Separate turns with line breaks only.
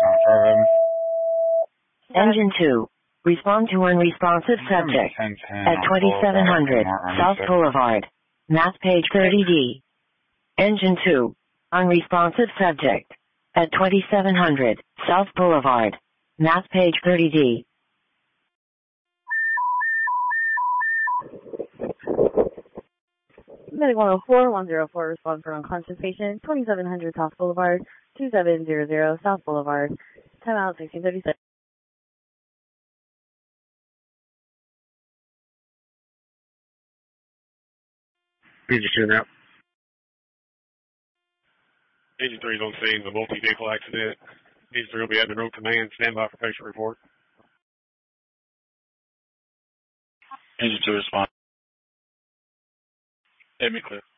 Engine 2. Respond to unresponsive subject. At 2700 South Boulevard. Map page 30D. Engine 2. Unresponsive subject. At 2700 South Boulevard. Map page 30D.
Medic 104, 104, respond for unconscious patient, 2700 South Boulevard, 2700 South Boulevard. Timeout 1636.
Engine 2 now.
Engine 3 is on scene of a multi-vehicle accident. Engine 3 will be admin road command. Stand by for patient report.
Engine 2 respond. Admin clear.